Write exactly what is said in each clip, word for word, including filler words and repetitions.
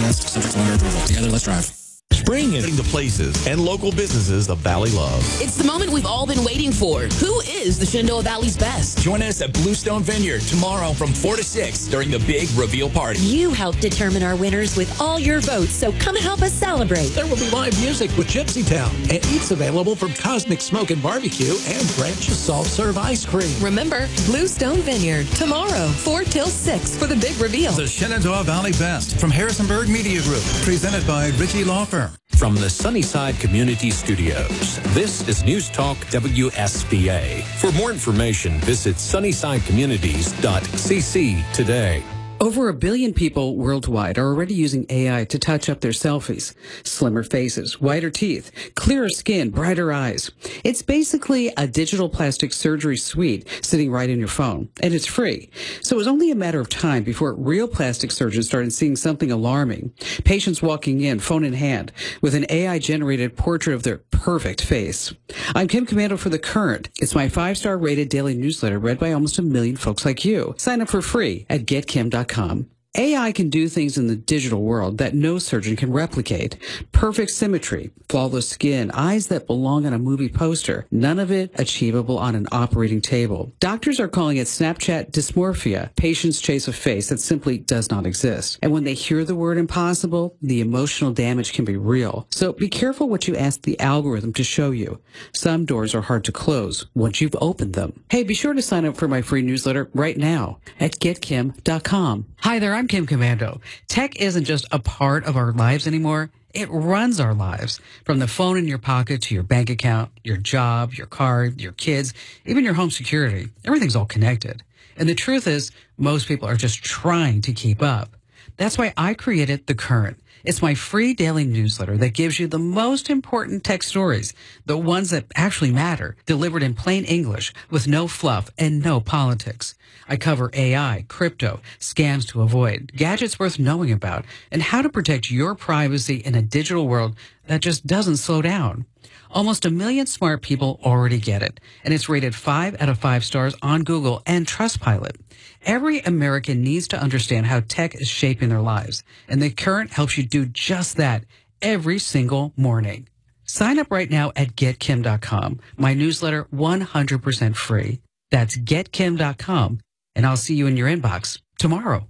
comments, subject to lender approval. Together, let's drive. Spring is the places and local businesses the Valley loves. It's the moment we've all been waiting for. Who is the Shenandoah Valley's best? Join us at Bluestone Vineyard tomorrow from four to six during the big reveal party. You help determine our winners with all your votes, so come and help us celebrate. There will be live music with Gypsy Town and eats available from Cosmic Smoke and Barbecue and Branch's Soft Serve Ice Cream. Remember, Bluestone Vineyard tomorrow, four till six for the big reveal. The Shenandoah Valley Best from Harrisonburg Media Group, presented by Ritchie Law Firm. From the Sunnyside Community Studios, this is News Talk W S B A. For more information, visit sunnyside communities dot c c today. Over a billion people worldwide are already using A I to touch up their selfies. Slimmer faces, whiter teeth, clearer skin, brighter eyes. It's basically a digital plastic surgery suite sitting right in your phone, and it's free. So it was only a matter of time before real plastic surgeons started seeing something alarming. Patients walking in, phone in hand, with an A I-generated portrait of their perfect face. I'm Kim Commando for The Current. It's my five-star rated daily newsletter read by almost a million folks like you. Sign up for free at get kim dot com. A I can do things in the digital world that no surgeon can replicate. Perfect symmetry, flawless skin, eyes that belong on a movie poster. None of it achievable on an operating table. Doctors are calling it Snapchat dysmorphia. Patients chase a face that simply does not exist. And when they hear the word impossible, the emotional damage can be real. So be careful what you ask the algorithm to show you. Some doors are hard to close once you've opened them. Hey, be sure to sign up for my free newsletter right now at get kim dot com. Hi there, I'm Kim Commando. Tech isn't just a part of our lives anymore. It runs our lives. From the phone in your pocket to your bank account, your job, your car, your kids, even your home security. Everything's all connected. And the truth is, most people are just trying to keep up. That's why I created The Current. It's my free daily newsletter that gives you the most important tech stories, the ones that actually matter, delivered in plain English with no fluff and no politics. I cover A I, crypto, scams to avoid, gadgets worth knowing about, and how to protect your privacy in a digital world that just doesn't slow down. Almost a million smart people already get it, and it's rated five out of five stars on Google and Trustpilot. Every American needs to understand how tech is shaping their lives, and The Current helps you do just that every single morning. Sign up right now at get kim dot com. My newsletter, one hundred percent free. That's get kim dot com, and I'll see you in your inbox tomorrow.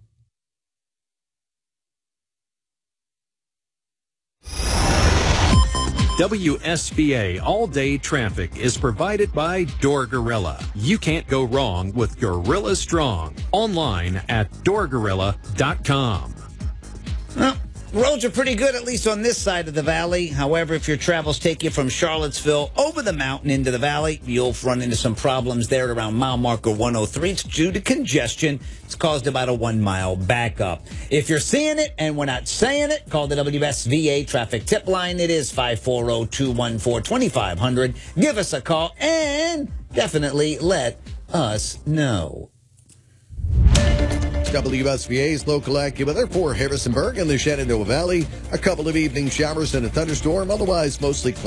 W S B A all-day traffic is provided by Door Gorilla. You can't go wrong with Gorilla Strong. Online at door gorilla dot com. Well, roads are pretty good, at least on this side of the valley. However, if your travels take you from Charlottesville over the mountain into the valley, you'll run into some problems there at around mile marker one oh three. It's due to congestion. It's caused about a one-mile backup. If you're seeing it and we're not saying it, call the W S V A traffic tip line. It is five four zero, two one four, two five zero zero. Give us a call and definitely let us know. W S V A's local AccuWeather for Harrisonburg and the Shenandoah Valley. A couple of evening showers and a thunderstorm, otherwise mostly cloudy.